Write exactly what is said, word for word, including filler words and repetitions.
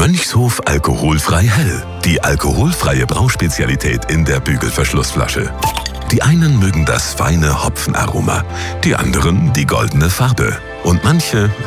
Mönchshof alkoholfrei hell. Die alkoholfreie Brauspezialität in der Bügelverschlussflasche. Die einen mögen das feine Hopfenaroma, die anderen die goldene Farbe und manche